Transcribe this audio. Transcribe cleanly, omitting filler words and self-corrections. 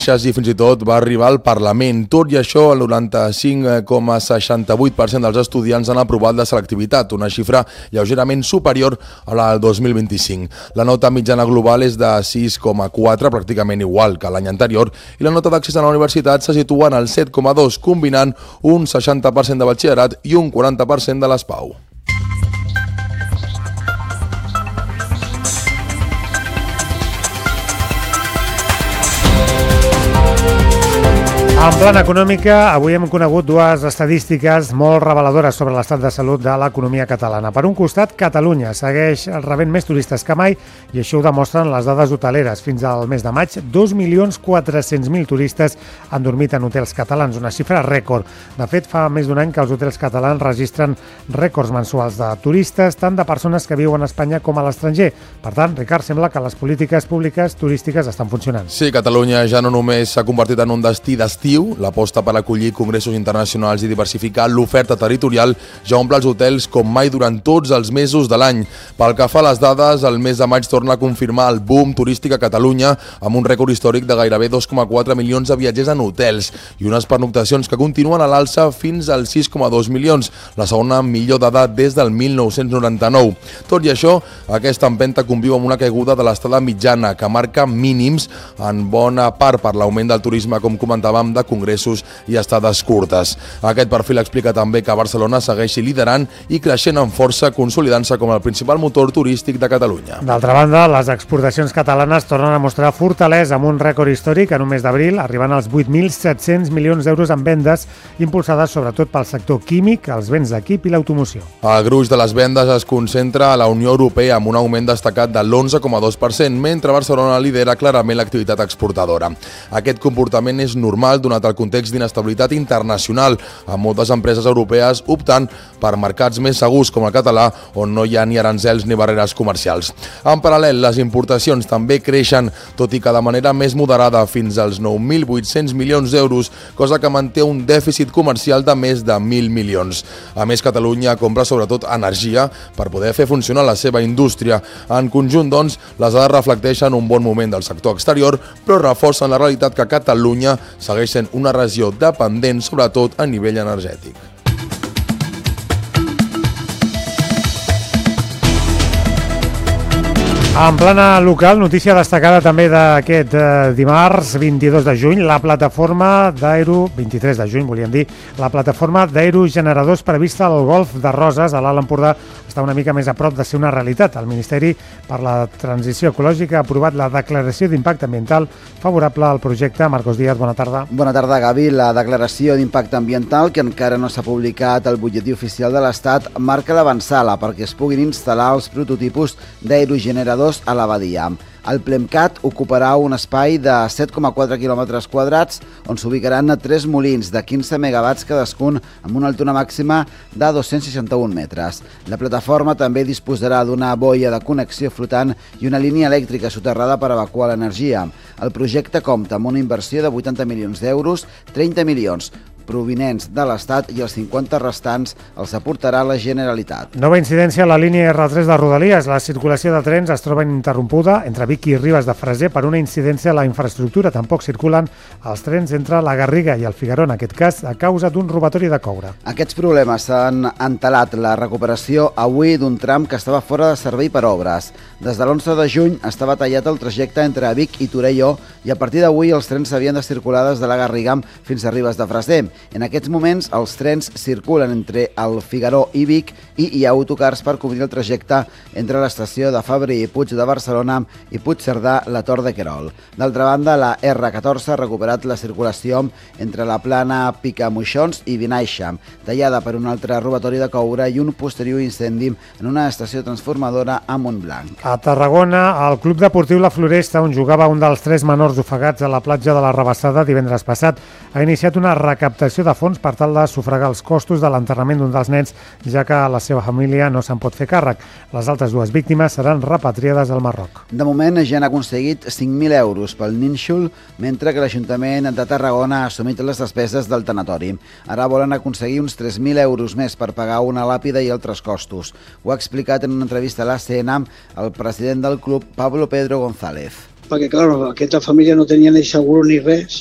i fins i tot va arribar al Parlament. Tot i això, el 95,68% dels estudiants han aprovat la selectivitat, una xifra lleugerament superior a la del 2025. La nota mitjana global és de 6,4, pràcticament igual que l'any anterior, i la nota d'accés a la universitat se situa en el 7,2, combinant un 60% de batxillerat i un 40% de les PAU. En plana econòmica, avui hem conegut dues estadístiques molt reveladores sobre l'estat de salut de l'economia catalana. Per un costat, Catalunya segueix rebent més turistes que mai i això ho demostren les dades hoteleres. Fins al mes de maig, 2.400.000 turistes han dormit en hotels catalans, una xifra rècord. De fet, fa més d'un any que els hotels catalans registren rècords mensuals de turistes, tant de persones que viuen a Espanya com a l'estranger. Per tant, Ricard, sembla que les polítiques públiques turístiques estan funcionant. Sí, Catalunya ja no només s'ha convertit en un destí d'estiu, l'aposta per acollir congressos internacionals i diversificar l'oferta territorial ja omple els hotels com mai durant tots els mesos de l'any. Pel que fa a les dades, el mes de maig torna a confirmar el boom turístic a Catalunya amb un rècord històric de gairebé 2,4 milions de viatgers en hotels i unes pernoctacions que continuen a l'alça fins als 6,2 milions, la segona millor dada des del 1999. Tot i això, aquesta empenta conviu amb una caiguda de l'estada mitjana que marca mínims en bona part per l'augment del turisme, com comentàvem, de congressos i estades curtes. Aquest perfil explica també que Barcelona segueixi liderant i creixent amb força, consolidant-se com el principal motor turístic de Catalunya. D'altra banda, les exportacions catalanes tornen a mostrar fortalesa amb un rècord històric en un mes d'abril, arribant als 8.700 milions d'euros en vendes, impulsades sobretot pel sector químic, els béns d'equip i l'automoció. El gruix de les vendes es concentra a la Unió Europea amb un augment destacat de l'11,2%, mentre Barcelona lidera clarament l'activitat exportadora. Aquest comportament és normal donat el context d'inestabilitat internacional, amb moltes empreses europees optant per mercats més segurs com el català, on no hi ha ni arancels ni barreres comercials. En paral·lel, les importacions també creixen, tot i que de manera més moderada, fins als 9.800 milions d'euros, cosa que manté un dèficit comercial de més de 1.000 milions. A més, Catalunya compra sobretot energia per poder fer funcionar la seva indústria. En conjunt, doncs, les dades reflecteixen un bon moment del sector exterior, però reforcen la realitat que Catalunya segueix sent una regió dependent, sobretot a nivell energètic. En plana local, notícia destacada també d'aquest dimarts 22 de juny, la plataforma 23 de juny, volíem dir, la plataforma d'aerogeneradors prevista al Golf de Roses, a l'Alt Empordà, està una mica més a prop de ser una realitat. El Ministeri per la Transició Ecològica ha aprovat la declaració d'impacte ambiental favorable al projecte. Marcos Díaz, bona tarda. Bona tarda, Gavi. La declaració d'impacte ambiental, que encara no s'ha publicat al butlletí oficial de l'Estat, marca l'avançala perquè es puguin instal·lar els prototipus d'aerogeneradors a la badia. El Plemcat ocuparà un espai de 7,4 quilòmetres quadrats on s'ubicaran 3 molins de 15 megawatts cadascun amb una altura màxima de 261 metres. La plataforma també disposarà d'una boia de connexió flotant i una línia elèctrica soterrada per evacuar l'energia. El projecte compta amb una inversió de 80 milions d'euros, 30 milions provinents de l'Estat i els 50 restants els aportarà la Generalitat. Nova incidència a la línia R3 de Rodalies. La circulació de trens es troba ininterrompuda entre Vic i Ribes de Freser per una incidència a la infraestructura. Tampoc circulen els trens entre la Garriga i el Figaró, en aquest cas, a causa d'un robatori de coure. Aquests problemes han entelat la recuperació avui d'un tram que estava fora de servei per obres. Des de l'11 de juny estava tallat el trajecte entre Vic i Torelló i a partir d'avui els trens havien de circular des de la Garriga fins a Ribes de Freser. En aquests moments, els trens circulen entre el Figaró i Vic i hi ha autocars per cobrir el trajecte entre l'estació de Fabri i Puig de Barcelona i Puigcerdà, la Tor de Querol. D'altra banda, la R14 ha recuperat la circulació entre la plana Picamoixons i Vinaixa, tallada per un altre robatori de coure i un posterior incendi en una estació transformadora a Montblanc. A Tarragona, el Club Deportiu La Floresta, on jugava un dels 3 menors ofegats a la platja de la Rabassada divendres passat, ha iniciat una recaptació de fons per tal de sufragar els costos de l'enterrament d'un dels nens, ja que la seva família no se'n pot fer càrrec. Les altres 2 víctimes seran repatriades al Marroc. De moment ja han aconseguit 5.000 euros pel nínxol, mentre que l'Ajuntament de Tarragona ha assumit les despeses del tanatori. Ara volen aconseguir uns 3.000 euros més per pagar una làpida i altres costos. Ho ha explicat en una entrevista a l'ACN el president del club, Pablo Pedro González. perquè clar, aquesta família no tenia ni seguro ni res,